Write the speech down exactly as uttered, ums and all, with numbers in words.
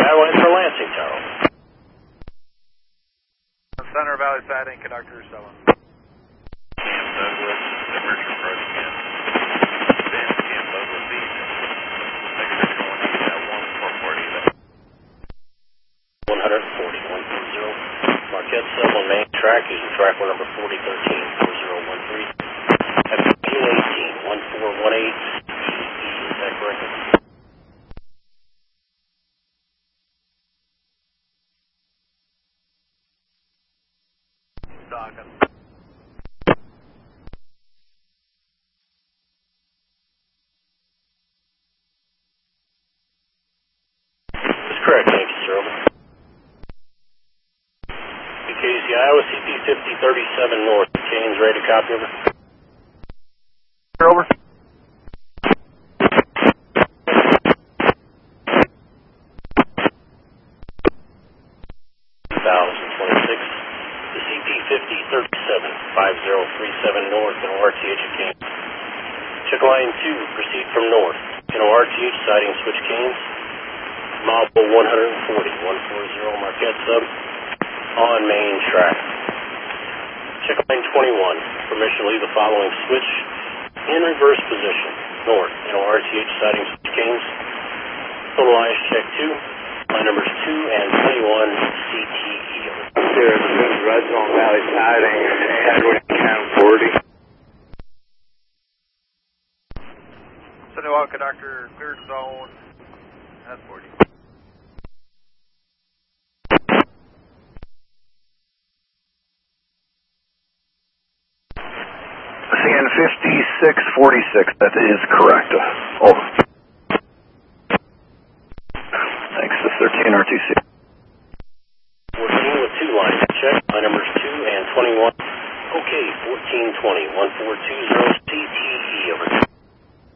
Iowa for Lansing Tower. Center Valley Siding, conductor seven. Camp Douglas, departure approach again. Then Camp Douglas East. Extension one eight at one four forty. one forty, one forty. Marquette sub on main track using track number forty thirteen, four zero one three. At fifteen eighteen, one four one eight. Is that correct? Docking. That's correct, thank you, sir. Over. B K Z Iowa, C P fifty thirty-seven North. James, ready to copy, over. Over. two thousand twenty-six. The C P fifty thirty-seven, five zero three seven North, and O R T H at Canes. Check line two, proceed from north. And O R T H sighting switch Canes. Mile one forty, one forty, Marquette sub on main track. Check line twenty-one, permission to leave the following switch in reverse position, north, and O R T H sighting switch Canes. Total lines check two, line numbers two and twenty-one, C T E. There's Red Zone Valley Siding, Edward ten forty. Cinderella, conductor, cleared zone, at forty. C N fifty-six forty-six, that is correct. Over. Thanks, this is thirteen R two C. fourteen with two lines check, line numbers two and twenty-one. Okay, fourteen twenty, one four two zero